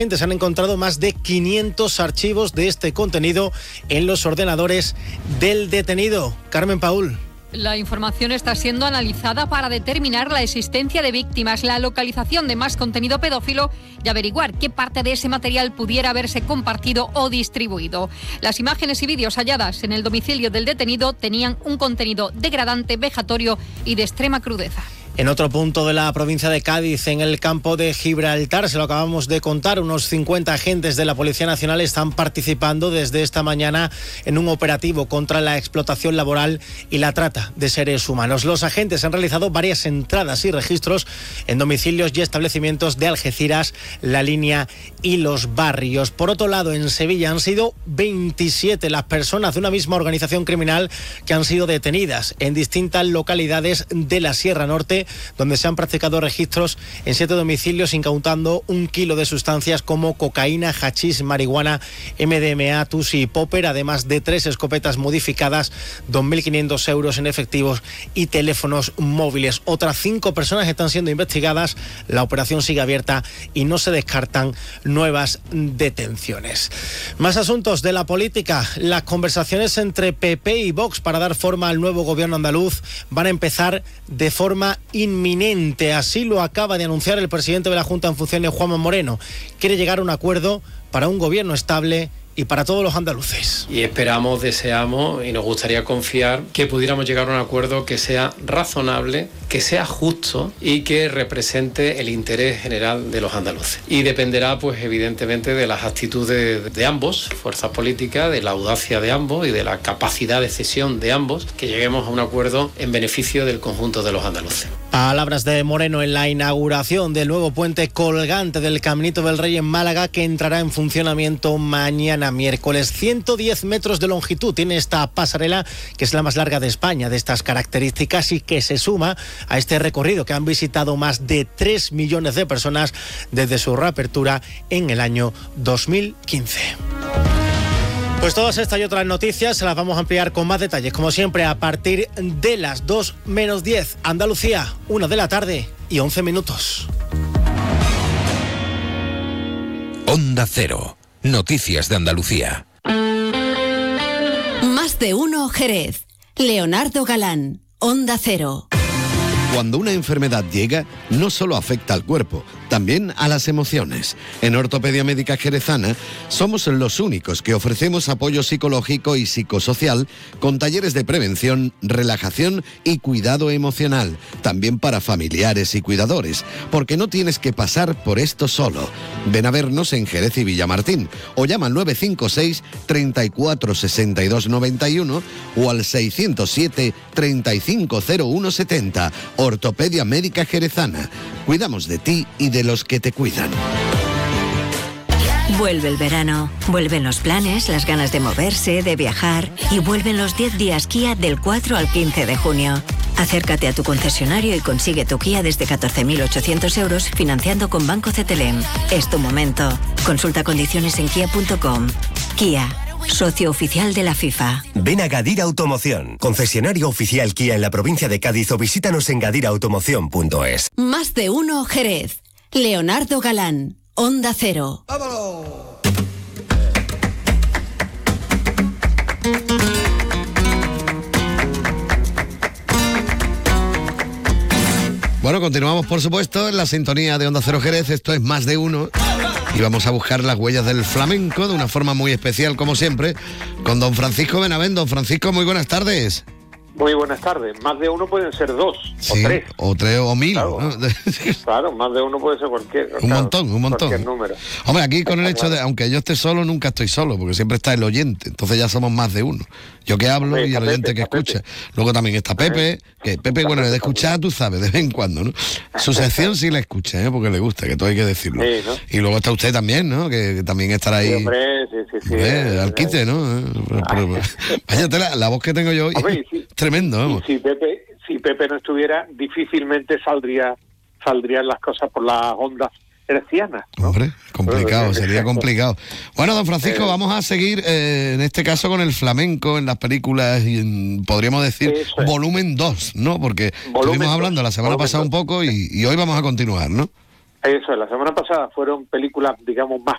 Se han encontrado más de 500 archivos de este contenido en los ordenadores del detenido. Carmen Paúl. La información está siendo analizada para determinar la existencia de víctimas, la localización de más contenido pedófilo y averiguar qué parte de ese material pudiera haberse compartido o distribuido. Las imágenes y vídeos halladas en el domicilio del detenido tenían un contenido degradante, vejatorio y de extrema crudeza. En otro punto de la provincia de Cádiz, en el campo de Gibraltar, se lo acabamos de contar, unos 50 agentes de la Policía Nacional están participando desde esta mañana en un operativo contra la explotación laboral y la trata de seres humanos. Los agentes han realizado varias entradas y registros en domicilios y establecimientos de Algeciras, La Línea y Los Barrios. Por otro lado, en Sevilla han sido 27 las personas de una misma organización criminal que han sido detenidas en distintas localidades de la Sierra Norte, donde se han practicado registros en 7 domicilios, incautando 1 kilo de sustancias como cocaína, hachís, marihuana, MDMA, tusi y popper, además de 3 escopetas modificadas, 2.500 euros en efectivos y teléfonos móviles. Otras 5 personas están siendo investigadas, la operación sigue abierta y no se descartan nuevas detenciones. Más asuntos de la política. Las conversaciones entre PP y Vox para dar forma al nuevo gobierno andaluz van a empezar de forma inminente. Así lo acaba de anunciar el presidente de la Junta en funciones, Juanma Moreno. Quiere llegar a un acuerdo para un gobierno estable y para todos los andaluces. Y esperamos, deseamos y nos gustaría confiar que pudiéramos llegar a un acuerdo que sea razonable, que sea justo y que represente el interés general de los andaluces. Y dependerá, pues evidentemente, de las actitudes de ambos, fuerzas políticas, de la audacia de ambos y de la capacidad de cesión de ambos, que lleguemos a un acuerdo en beneficio del conjunto de los andaluces. Palabras de Moreno en la inauguración del nuevo puente colgante del Caminito del Rey en Málaga, que entrará en funcionamiento mañana miércoles. 110 metros de longitud tiene esta pasarela, que es la más larga de España, de estas características, y que se suma a este recorrido que han visitado más de 3 millones de personas desde su reapertura en el año 2015. Pues todas estas y otras noticias se las vamos a ampliar con más detalles, como siempre, a partir de las 2 menos 10. Andalucía, 1 de la tarde y 11 minutos. Onda Cero. Noticias de Andalucía. Más de uno Jerez. Leonardo Galán, Onda Cero. Cuando una enfermedad llega, no solo afecta al cuerpo, también a las emociones. En Ortopedia Médica Jerezana somos los únicos que ofrecemos apoyo psicológico y psicosocial con talleres de prevención, relajación y cuidado emocional, también para familiares y cuidadores, porque no tienes que pasar por esto solo. Ven a vernos en Jerez y Villamartín o llama al 956 34 62 91 o al 607 3501 70. Ortopedia Médica Jerezana. Cuidamos de ti y de los que te cuidan. Vuelve el verano, vuelven los planes, las ganas de moverse, de viajar y vuelven los 10 días Kia del 4 al 15 de junio. Acércate a tu concesionario y consigue tu Kia desde 14.800 euros financiando con Banco CTLM. Es tu momento. Consulta condiciones en kia.com. Kia. Socio oficial de la FIFA. Ven a Gadir Automoción, concesionario oficial Kia en la provincia de Cádiz, o visítanos en gadirautomoción.es. Más de uno Jerez. Leonardo Galán, Onda Cero. ¡Vámonos! Bueno, continuamos, por supuesto, en la sintonía de Onda Cero Jerez. Esto es Más de Uno. Y vamos a buscar las huellas del flamenco de una forma muy especial, como siempre, con don Francisco Benavent. Don Francisco, muy buenas tardes. Muy buenas tardes. Más de uno pueden ser 2 Sí, o 3. O 3 o 1000. Claro, ¿no? claro, más de uno puede ser cualquier. Un montón. Cualquier número. Hombre, aquí con el hecho de, aunque yo esté solo, nunca estoy solo, porque siempre está el oyente. Entonces ya somos más de uno. Yo que hablo y el oyente que escucha. Luego también está Pepe, que Pepe, bueno, de escuchar, tú sabes, de vez en cuando, ¿no? Su sección sí la escucha, porque le gusta, que todo hay que decirlo. Sí, ¿no? Y luego está usted también, ¿no? Que también estará ahí. Sí, hombre, sí. Al quite, ¿no? Vaya, la voz que tengo yo hoy, Hombre, sí. Tremendo, vamos. Si Pepe no estuviera, difícilmente saldrían las cosas por las ondas hercianas, ¿no? Hombre, complicado, sería complicado. Bueno, don Francisco, vamos a seguir en este caso con el flamenco en las películas y podríamos decir volumen 2, ¿no? Porque estuvimos hablando la semana pasada un poco y hoy vamos a continuar, ¿no? Eso es, la semana pasada fueron películas, digamos, más